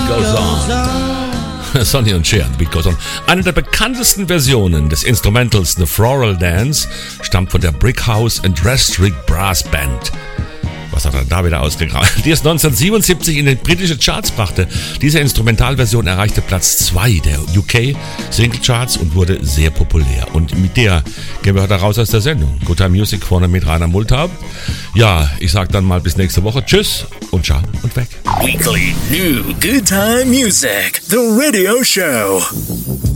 Goes On. Sonny und Cher, The Beat Goes On. Eine der bekanntesten Versionen des Instrumentals The Floral Dance stammt von der Brickhouse and Restrict Brass Band. Was hat er da wieder ausgegraben? Die es 1977 in den britischen Charts brachte. Diese Instrumentalversion erreichte Platz 2 der UK Single Charts und wurde sehr populär. Und mit der gehen wir heute raus aus der Sendung. Good Time Music vorne mit Rainer Multab. Ja, ich sag dann mal bis nächste Woche. Tschüss und ciao und weg. Weekly New Good Time Music, the radio show.